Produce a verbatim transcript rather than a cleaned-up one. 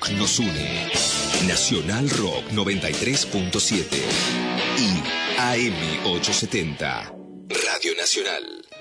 rock nos une. Nacional Rock noventa y tres punto siete y A M ochocientos setenta. Radio Nacional.